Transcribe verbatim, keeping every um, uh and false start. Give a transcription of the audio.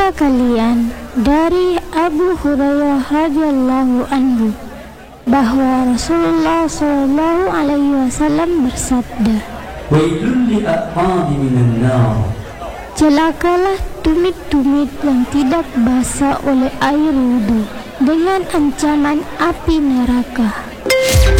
Tahukah kalian dari Abu Hurairah radhiyallahu anhu bahwa Rasulullah shallallahu alaihi wasallam bersabda, "Wailul li'aqabi minan nar." Celakalah tumit-tumit yang tidak basah oleh air wudhu dengan ancaman api neraka.